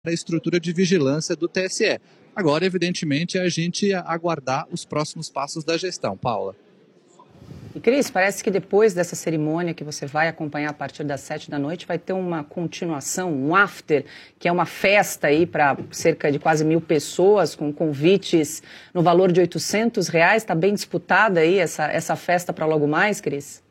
a estrutura de vigilância do TSE. Agora, evidentemente, é a gente aguardar os próximos passos da gestão. Paula. E Cris, parece que depois dessa cerimônia que você vai acompanhar a partir das 7 da noite, vai ter uma continuação, um after, que é uma festa aí para cerca de quase 1.000 pessoas, com convites no valor de R$800. Está bem disputada aí essa festa para logo mais, Cris?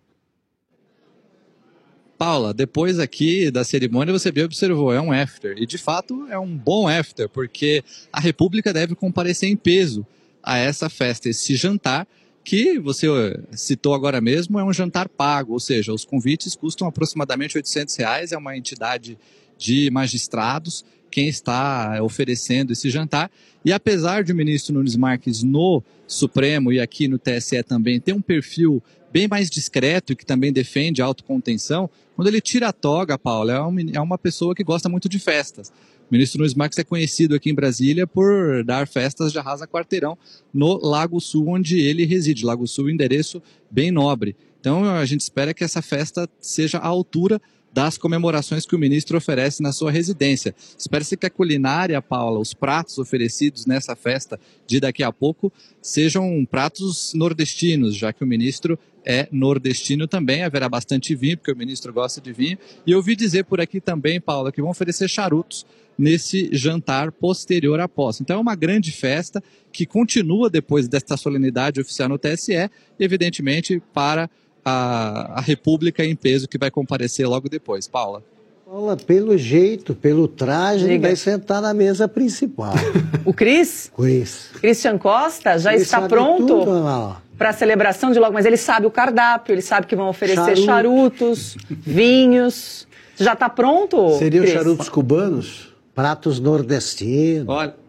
Paula, depois aqui da cerimônia você bem observou, é um after. E de fato é um bom after, porque a República deve comparecer em peso a essa festa, esse jantar, que você citou agora mesmo, é um jantar pago, ou seja, os convites custam aproximadamente R$800, é uma entidade de magistrados quem está oferecendo esse jantar. E apesar de o ministro Nunes Marques no Supremo e aqui no TSE também ter um perfil bem mais discreto e que também defende a autocontenção, quando ele tira a toga, Paula, é uma pessoa que gosta muito de festas. O ministro Nunes Marques é conhecido aqui em Brasília por dar festas de arrasa quarteirão no Lago Sul, onde ele reside. Lago Sul, endereço bem nobre. Então, a gente espera que essa festa seja à altura das comemorações que o ministro oferece na sua residência. Espera-se que a culinária, Paula, os pratos oferecidos nessa festa de daqui a pouco, sejam pratos nordestinos, já que o ministro é nordestino também. Haverá bastante vinho, porque o ministro gosta de vinho. E eu ouvi dizer por aqui também, Paula, que vão oferecer charutos nesse jantar posterior à posse. Então é uma grande festa que continua depois desta solenidade oficial no TSE, evidentemente para a República em peso que vai comparecer logo depois. Paula. Paula, pelo jeito, pelo traje, ele vai sentar na mesa principal. O Cris? Christian Costa já está pronto para a celebração de logo, mas ele sabe o cardápio, ele sabe que vão oferecer charutos, vinhos. Já está pronto? Seriam charutos cubanos? Pratos nordestinos.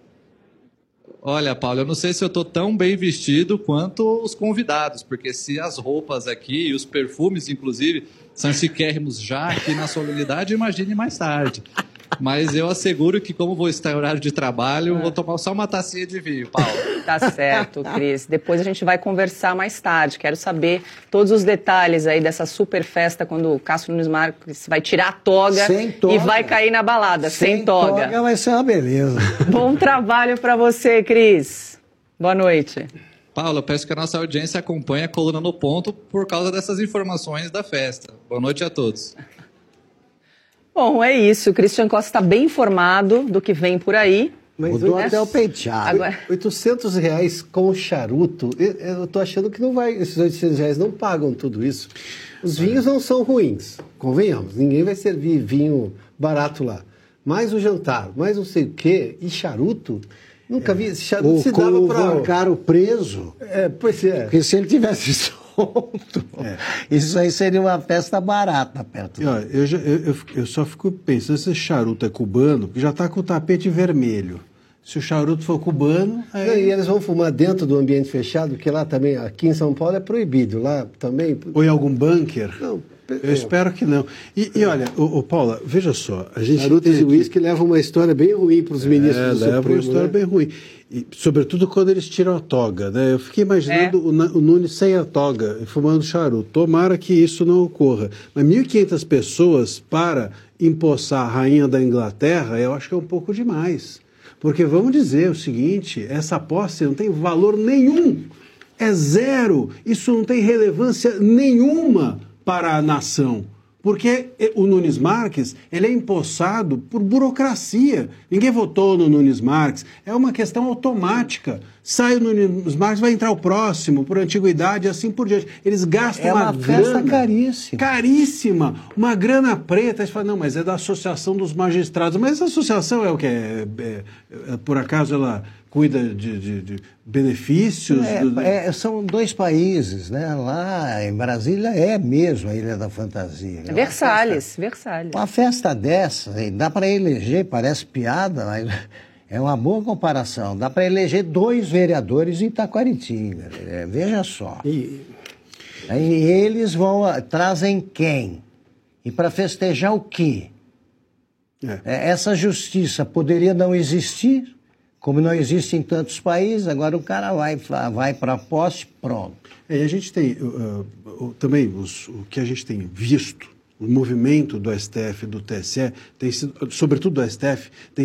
Olha, Paulo, eu não sei se eu estou tão bem vestido quanto os convidados, porque se as roupas aqui e os perfumes, inclusive, são chiquérrimos já aqui na solenidade, imagine mais tarde. Mas eu asseguro que, como vou estar em horário de trabalho, vou tomar só uma tacinha de vinho, Paulo. Tá certo, Cris. Depois a gente vai conversar mais tarde. Quero saber todos os detalhes aí dessa super festa, quando o Cássio Nunes Marques vai tirar a toga e vai cair na balada, sem toga. Sem toga vai ser uma beleza. Bom trabalho para você, Cris. Boa noite. Paulo, eu peço que a nossa audiência acompanhe a Coluna no Ponto por causa dessas informações da festa. Boa noite a todos. Bom, é isso. O Christian Costa está bem informado do que vem por aí. Mudou até o penteado. Agora... R$800 com charuto, eu tô achando que não vai, esses R$800 não pagam tudo isso. Os vinhos não são ruins, convenhamos. Ninguém vai servir vinho barato lá. Mais o jantar, mais não sei o quê, e charuto... Nunca vi. Esse charuto se dava para... o caro preso. Pois é. Porque se ele tivesse solto, isso aí seria uma festa barata perto. Eu só fico pensando, se esse charuto é cubano, porque já está com o tapete vermelho. Se o charuto for cubano... Aí... E eles vão fumar dentro do ambiente fechado, porque lá também, aqui em São Paulo é proibido, lá também... Ou em algum bunker? Não. Eu espero que não. E olha, Paula, veja só. Charutos e uísque levam uma história bem ruim para os ministros do Supremo. Levam uma história bem ruim. E, sobretudo quando eles tiram a toga, né? Eu fiquei imaginando o Nunes sem a toga, fumando charuto. Tomara que isso não ocorra. Mas 1.500 pessoas para empossar a rainha da Inglaterra, eu acho que é um pouco demais. Porque vamos dizer o seguinte, essa posse não tem valor nenhum. É zero. Isso não tem relevância nenhuma para a nação, porque o Nunes Marques, ele é empossado por burocracia. Ninguém votou no Nunes Marques, é uma questão automática. Sai o Nunes Marques, vai entrar o próximo, por antiguidade, e assim por diante. Eles gastam uma festa caríssima. Caríssima, uma grana preta. Aí você fala, não, mas é da Associação dos Magistrados. Mas essa associação é o quê? Por acaso ela cuida de benefícios? São dois países, né? Lá em Brasília é mesmo a Ilha da Fantasia. Versalhes. Uma festa dessa, dá para eleger, parece piada, mas é uma boa comparação. Dá para eleger 2 vereadores em Itacoaritinga. Veja só. E eles trazem quem? E para festejar o quê? Essa justiça poderia não existir? Como não existe em tantos países, agora o cara vai para a posse, pronto. E a gente tem também o que a gente tem visto o movimento do STF, do TSE, tem sido, sobretudo do STF, tem